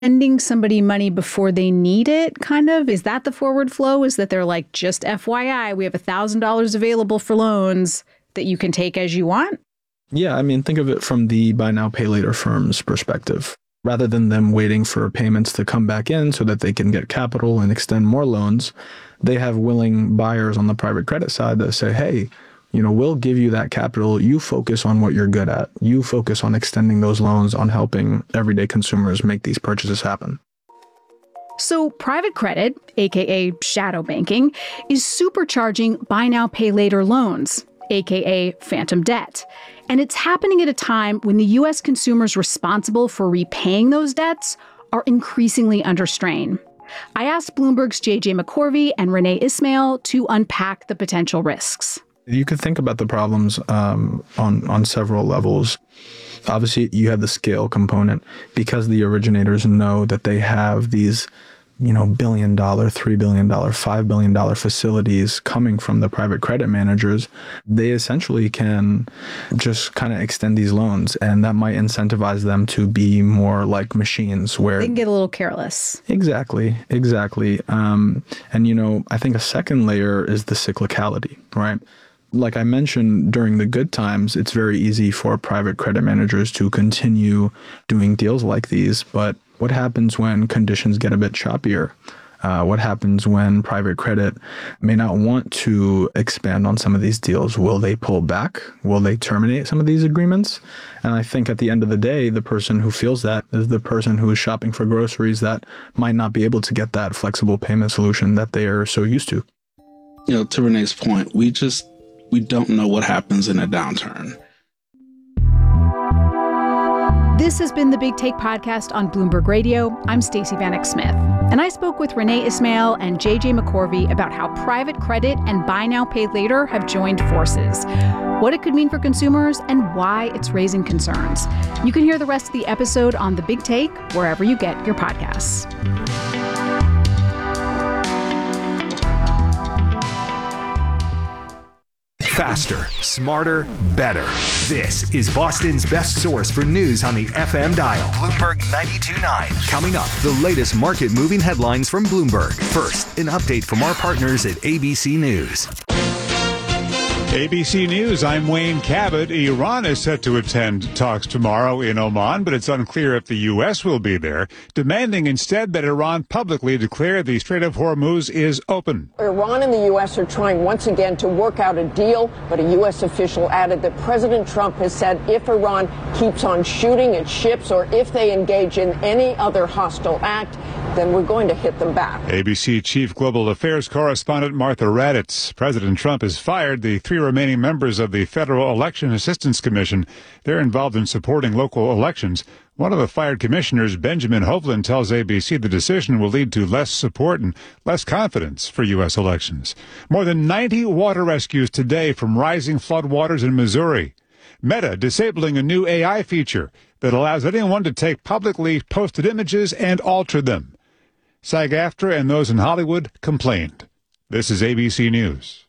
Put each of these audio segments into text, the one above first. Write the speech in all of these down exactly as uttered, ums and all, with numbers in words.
lending somebody money before they need it, kind of? Is that the forward flow? Is that they're like, just F Y I, we have one thousand dollars available for loans that you can take as you want? Yeah, I mean, think of it from the buy now, pay later firm's perspective. Rather than them waiting for payments to come back in so that they can get capital and extend more loans, they have willing buyers on the private credit side that say, hey, you know, we'll give you that capital. You focus on what you're good at. You focus on extending those loans, on helping everyday consumers make these purchases happen. So private credit, aka shadow banking, is supercharging buy now, pay later loans, aka phantom debt. And it's happening at a time when the U S consumers responsible for repaying those debts are increasingly under strain. I asked Bloomberg's J J McCorvey and Renee Ismail to unpack the potential risks. You could think about the problems um, on, on several levels. Obviously, you have the scale component because the originators know that they have these, you know, billion dollar, three billion dollar, five billion dollar facilities coming from the private credit managers. They essentially can just kind of extend these loans, and that might incentivize them to be more like machines where they can get a little careless. Exactly, exactly. Um, and, you know, I think a second layer is the cyclicality, right? Like I mentioned, during the good times, it's very easy for private credit managers to continue doing deals like these. But what happens when conditions get a bit choppier? Uh, what happens when private credit may not want to expand on some of these deals? Will they pull back? Will they terminate some of these agreements? And I think at the end of the day, the person who feels that is the person who is shopping for groceries that might not be able to get that flexible payment solution that they are so used to. You know, to Renee's point, we just we don't know what happens in a downturn. This has been the Big Take podcast on Bloomberg Radio. I'm Stacey Vanek Smith, and I spoke with Renee Ismail and J J McCorvey about how private credit and buy now, pay later have joined forces, what it could mean for consumers, and why it's raising concerns. You can hear the rest of the episode on The Big Take wherever you get your podcasts. Faster, smarter, better. This is Boston's best source for news on the F M dial. Bloomberg ninety-two point nine. Coming up, the latest market-moving headlines from Bloomberg. First, an update from our partners at A B C News. A B C News, I'm Wayne Cabot. Iran is set to attend talks tomorrow in Oman, but it's unclear if the U S will be there, demanding instead that Iran publicly declare the Strait of Hormuz is open. Iran and the U S are trying once again to work out a deal, but a U S official added that President Trump has said if Iran keeps on shooting at ships or if they engage in any other hostile act, then we're going to hit them back. A B C Chief Global Affairs Correspondent Martha Raddatz. President Trump has fired the three remaining members of the Federal Election Assistance Commission. They're involved in supporting local elections. One of the fired commissioners, Benjamin Hovland, tells A B C the decision will lead to less support and less confidence for U S elections. More than ninety water rescues today from rising floodwaters in Missouri. Meta disabling a new A I feature that allows anyone to take publicly posted images and alter them. SAG-AFTRA and those in Hollywood complained. This is A B C News.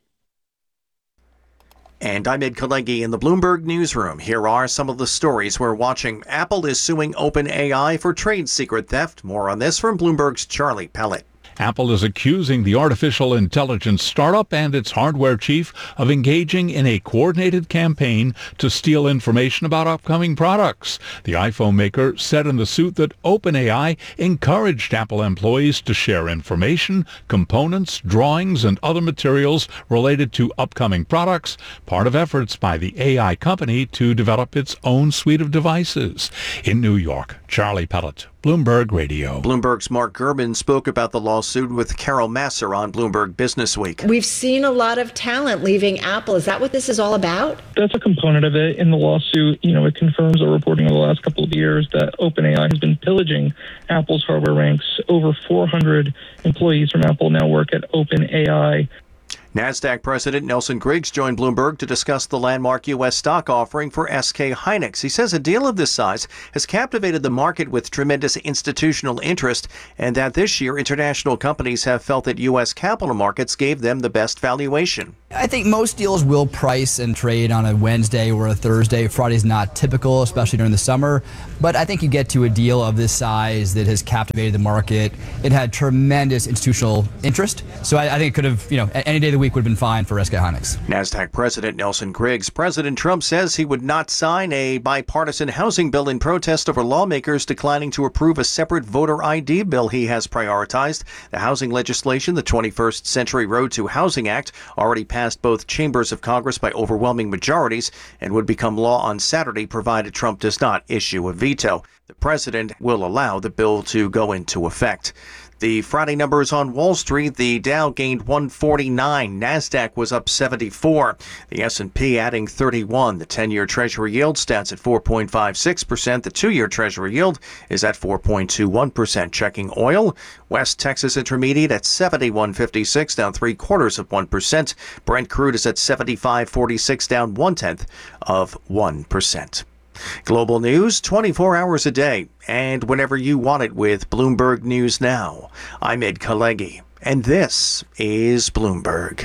And I'm Ed Kalegi in the Bloomberg Newsroom. Here are some of the stories we're watching. Apple is suing OpenAI for trade secret theft. More on this from Bloomberg's Charlie Pellet. Apple is accusing the artificial intelligence startup and its hardware chief of engaging in a coordinated campaign to steal information about upcoming products. The iPhone maker said in the suit that OpenAI encouraged Apple employees to share information, components, drawings, and other materials related to upcoming products, part of efforts by the A I company to develop its own suite of devices. In New York, Charlie Pellet, Bloomberg Radio. Bloomberg's Mark Gurman spoke about the lawsuit with Carol Masser on Bloomberg Business Week. We've seen a lot of talent leaving Apple. Is that what this is all about? That's a component of it. In the lawsuit, you know, it confirms our reporting over the last couple of years that OpenAI has been pillaging Apple's hardware ranks. Over four hundred employees from Apple now work at OpenAI. NASDAQ President Nelson Griggs joined Bloomberg to discuss the landmark U S stock offering for S K Hynix. He says a deal of this size has captivated the market with tremendous institutional interest, and that this year international companies have felt that U S capital markets gave them the best valuation. I think most deals will price and trade on a Wednesday or a Thursday. Friday's not typical, especially during the summer. But I think you get to a deal of this size that has captivated the market. It had tremendous institutional interest. So I, I think it could have, you know, any day of the week would have been fine for S K Hynix. NASDAQ President Nelson Griggs. President Trump says he would not sign a bipartisan housing bill in protest over lawmakers declining to approve a separate voter I D bill he has prioritized. The housing legislation, the twenty-first Century Road to Housing Act, already passed both chambers of Congress by overwhelming majorities and would become law on Saturday, provided Trump does not issue a veto. The president will allow the bill to go into effect. The Friday numbers on Wall Street, the Dow gained one forty-nine, NASDAQ was up seventy-four, the S and P adding thirty-one, the ten-year Treasury yield stands at four point five six percent, the two-year Treasury yield is at four point two one percent. Checking oil, West Texas Intermediate at seventy-one fifty-six, down three quarters of one percent. Brent crude is at seventy-five forty-six, down one-tenth of one percent. Global news twenty-four hours a day and whenever you want it with Bloomberg News Now. I'm Ed Kalegi, and this is Bloomberg.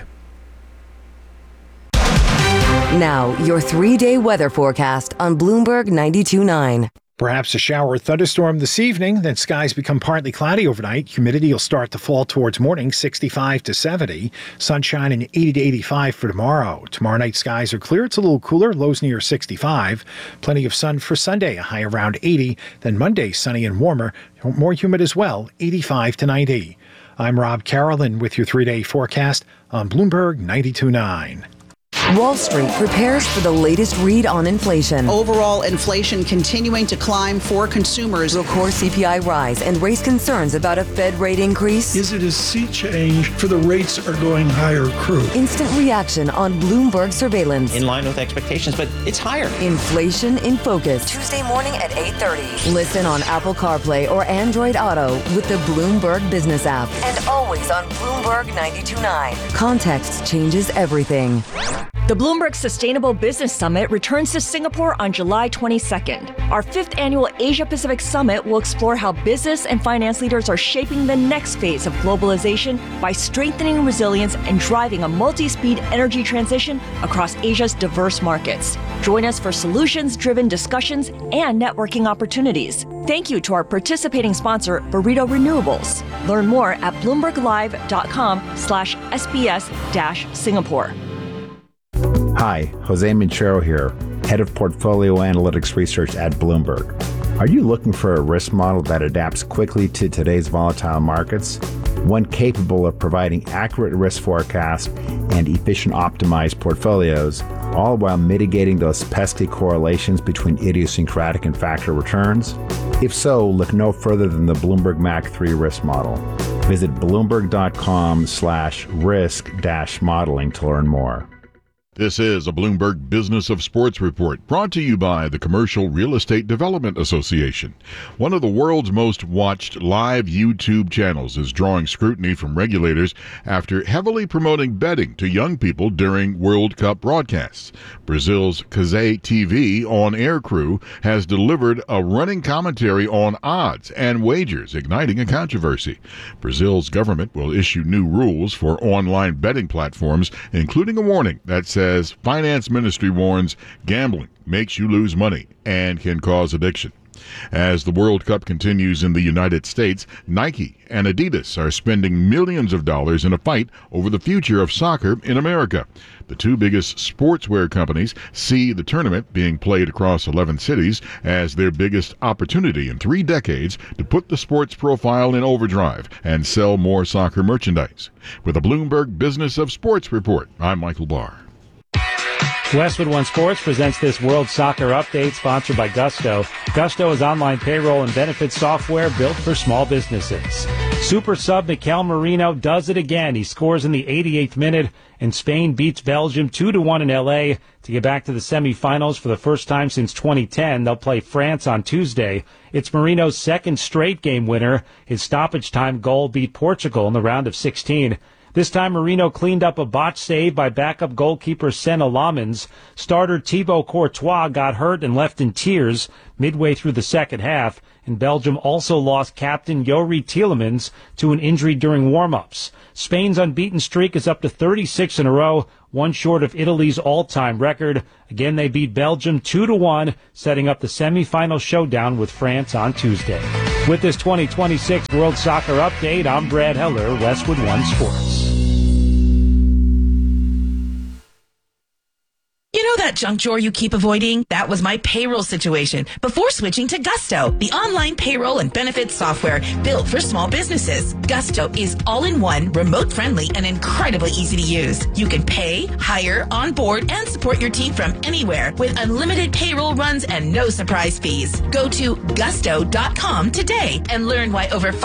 Now, your three-day weather forecast on Bloomberg ninety-two point nine. Perhaps a shower or thunderstorm this evening, then skies become partly cloudy overnight. Humidity will start to fall towards morning, sixty-five to seventy. Sunshine and eighty to eighty-five for tomorrow. Tomorrow night skies are clear. It's a little cooler, lows near sixty-five. Plenty of sun for Sunday, a high around eighty. Then Monday, sunny and warmer, more humid as well, eighty-five to ninety. I'm Rob Carolyn with your three-day forecast on Bloomberg ninety-two point nine. Wall Street prepares for the latest read on inflation. Overall inflation continuing to climb for consumers. Will core C P I rise and raise concerns about a Fed rate increase? Is it a sea change for the rates are going higher crude? Instant reaction on Bloomberg surveillance. In line with expectations, but it's higher. Inflation in focus. Tuesday morning at eight thirty. Listen on Apple CarPlay or Android Auto with the Bloomberg Business app. And always on Bloomberg ninety-two point nine. Context changes everything. The Bloomberg Sustainable Business Summit returns to Singapore on July twenty-second. Our fifth annual Asia-Pacific Summit will explore how business and finance leaders are shaping the next phase of globalization by strengthening resilience and driving a multi-speed energy transition across Asia's diverse markets. Join us for solutions-driven discussions and networking opportunities. Thank you to our participating sponsor, Burrito Renewables. Learn more at bloomberglive.com slash SBS dash Singapore. Hi, Jose Minchero here, Head of Portfolio Analytics Research at Bloomberg. Are you looking for a risk model that adapts quickly to today's volatile markets? One capable of providing accurate risk forecasts and efficient optimized portfolios, all while mitigating those pesky correlations between idiosyncratic and factor returns? If so, look no further than the Bloomberg M A C three risk model. Visit bloomberg.com slash risk dash modeling to learn more. This is a Bloomberg Business of Sports report brought to you by the Commercial Real Estate Development Association. One of the world's most watched live YouTube channels is drawing scrutiny from regulators after heavily promoting betting to young people during World Cup broadcasts. Brazil's Cazé T V on-air crew has delivered a running commentary on odds and wagers, igniting a controversy. Brazil's government will issue new rules for online betting platforms, including a warning that says As Finance Ministry warns, gambling makes you lose money and can cause addiction. As the World Cup continues in the United States, Nike and Adidas are spending millions of dollars in a fight over the future of soccer in America. The two biggest sportswear companies see the tournament being played across eleven cities as their biggest opportunity in three decades to put the sports profile in overdrive and sell more soccer merchandise. With a Bloomberg Business of Sports report, I'm Michael Barr. Westwood One Sports presents this World Soccer Update, sponsored by Gusto. Gusto is online payroll and benefits software built for small businesses. Super sub Mikel Merino does it again. He scores in the eighty-eighth minute, and Spain beats Belgium two to one in L A to get back to the semifinals for the first time since twenty ten. They'll play France on Tuesday. It's Merino's second straight game winner. His stoppage time goal beat Portugal in the round of sixteen. This time, Marino cleaned up a botched save by backup goalkeeper Senna Lamens. Starter Thibaut Courtois got hurt and left in tears midway through the second half, and Belgium also lost captain Youri Tielemans to an injury during warm-ups. Spain's unbeaten streak is up to thirty-six in a row, one short of Italy's all-time record. Again, they beat Belgium two to one, setting up the semifinal showdown with France on Tuesday. With this twenty twenty-six World Soccer Update, I'm Brad Heller, Westwood One Sports. You know that junk drawer you keep avoiding? That was my payroll situation before switching to Gusto, the online payroll and benefits software built for small businesses. Gusto is all-in-one, remote-friendly, and incredibly easy to use. You can pay, hire, onboard, and support your team from anywhere with unlimited payroll runs and no surprise fees. Go to gusto dot com today and learn why over